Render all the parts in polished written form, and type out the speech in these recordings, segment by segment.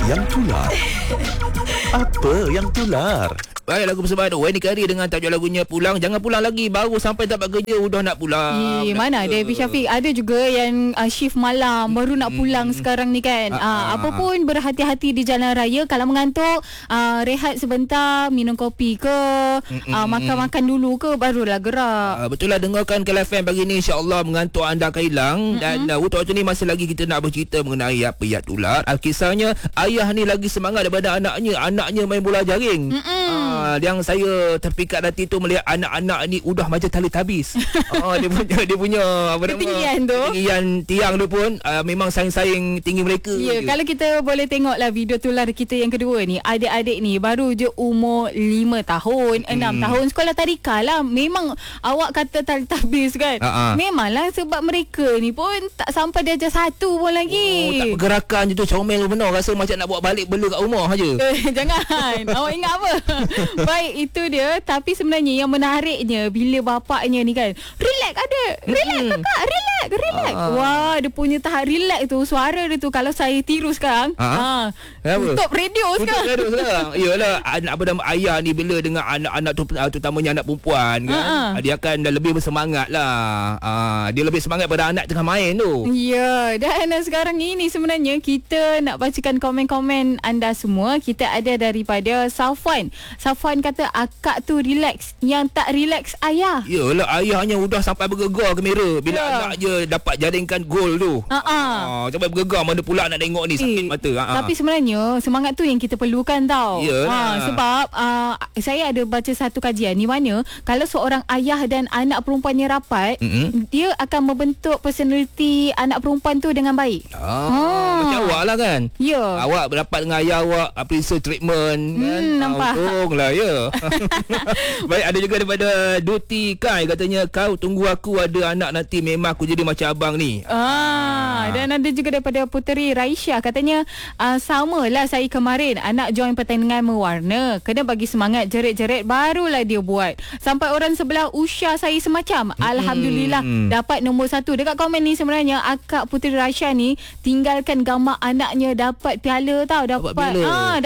Yang tular. Apa yang tular? Baik, lagu persembahan Wendy Carey dengan tajuk lagunya Pulang. Jangan pulang lagi, baru sampai tempat kerja udah nak pulang. Mana ada Abi Syafiq. Ada juga yang shift malam baru nak pulang sekarang ni kan. Apa pun berhati-hati di jalan raya. Kalau mengantuk, rehat sebentar, minum kopi ke, makan-makan dulu ke, barulah gerak. Betul lah, dengarkan Kala FM pagi ni, insya-Allah mengantuk anda akan hilang. Dan untuk waktu ni masih lagi kita nak bercerita mengenai apa yang tular. Kisahnya ayah ni lagi semangat daripada anaknya main bola jaring. Yang saya terpikat hati tu melihat anak-anak ni udah macam tali tabis. Dia punya apa nama, ketinggian tiang tu pun memang saing-saing tinggi mereka. Ya, kalau kita boleh tengoklah video tular kita yang kedua ni, adik-adik ni baru je umur 5 tahun, 6 tahun, sekolah tadika lah. Memang awak kata tali tabis kan. Memanglah sebab mereka ni pun tak sampai darjah 1 pun lagi. Tak pergerakan je tu, comel benar, rasa macam nak buat balik bela kat rumah aja. Jangan. Awak ingat apa? Baik, itu dia. Tapi sebenarnya yang menariknya bila bapaknya ni kan, relax adik, relax kakak, relax. Wah, dia punya tahap relax tu, suara dia tu kalau saya tiru sekarang, tutup radio sekarang. Yalah, apa nama ayah ni bila dengan anak-anak tu, terutamanya anak perempuan kan, dia akan dah lebih bersemangat lah. Dia lebih semangat pada anak tengah main tu. Ya, dan sekarang ini sebenarnya kita nak bacakan komen-komen anda semua. Kita ada daripada Safwan kata akak tu relax, yang tak relax ayah. Yalah, ayahnya udah sampai bergegar kamera bila anak je dapat jaringkan gol tu. Sampai bergegar, mana pula nak tengok ni, sakit mata. Tapi sebenarnya semangat tu yang kita perlukan tau. Sebab saya ada baca satu kajian ni mana kalau seorang ayah dan anak perempuannya rapat, dia akan membentuk personaliti anak perempuan tu dengan baik. Macam awak lah kan. Ya. Awak berapat dengan ayah awak, appraisal treatment kan. Nampak. Untunglah ya. Baik, ada juga daripada Duti Kai, katanya kau tunggu aku ada anak nanti memang aku jadi macam abang ni. Dan ada juga daripada Puteri Raisya, katanya samalah saya kemarin, anak join pertandingan mewarna, kena bagi semangat, jerit-jerit barulah dia buat. Sampai orang sebelah usia saya semacam. Alhamdulillah dapat nombor 1. Dekat komen ni sebenarnya akak Puteri Raisya ni tinggalkan gambar anaknya dapat piala tau, dapat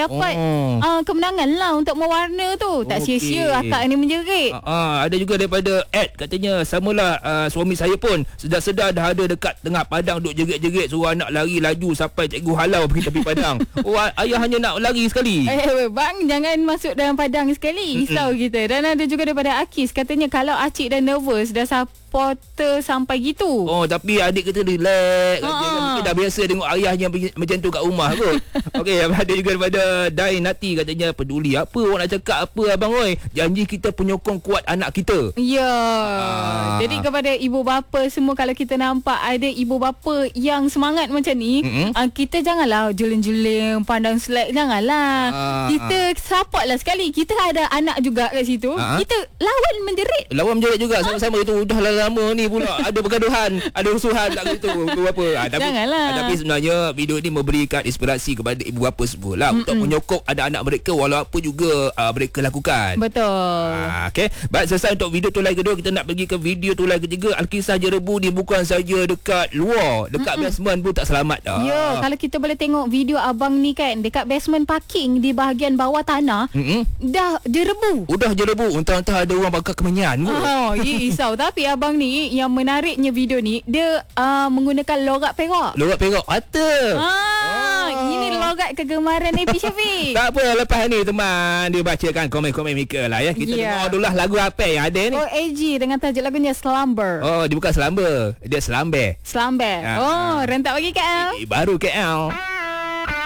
kemenangan lah untuk mewarna tu. Tak sia-sia akak ni menjerit. Ada juga daripada Ed, katanya samalah suami saya pun sedar-sedar dah ada dekat tengah padang duk jerit-jerit, suruh anak lari laju sampai cikgu halau pergi tepi padang. Ayah hanya nak lari sekali. Bang, jangan masuk dalam padang sekali, risau kita. Dan ada juga daripada Akis, katanya kalau acik dah nervous, dah supporter sampai gitu. Tapi adik kita relax. Mungkin dah biasa tengok ayahnya macam tu kat rumah kot. Okey, ada juga daripada Dai Nati, katanya peduli apa orang nak cakap apa abang oi. Janji kita penyokong kuat anak kita. Ya. Jadi kepada ibu bapa semua, kalau kita nampak ada ibu bapa yang semangat macam ni, kita janganlah juling-juling, pandang selek, janganlah. Kita support lah sekali. Kita ada anak juga kat situ. Kita lawan menjerit juga sama-sama. Itu dah lama ni pula ada bergaduhan, ada rusuhan tak gitu apa. Tapi sebenarnya video ni memberikan inspirasi kepada ibu bapa semua lah untuk menyokong anak-anak mereka walau apa juga mereka lakukan. Betul. Okey, baik, selesai untuk video tulai kedua, kita nak pergi ke video tulai ketiga. Alkisah Jerebu ni bukan saja dekat luar, dekat basement pun tak selamat dah. Ya, kalau kita boleh tengok video abang ni kan, dekat basement parking di bahagian bawah tanah, dah jerebu. Udah jerebu, entah-entah ada orang bakar kemenyan kot. Risau. Tapi abang ni yang menariknya video ni, dia menggunakan logat perak. Logat perak mata. Ini logat kegemaran Abi Syafiq. Tak apa, lepas ni teman dia bacakan komen-komen mereka lah ya. Kita dengar dulu lah lagu apa yang ada ni. AG dengan tajuk lagunya Slumber. Dia bukan Slumber, dia Slamber. Rentak bagi KL. Baru KL.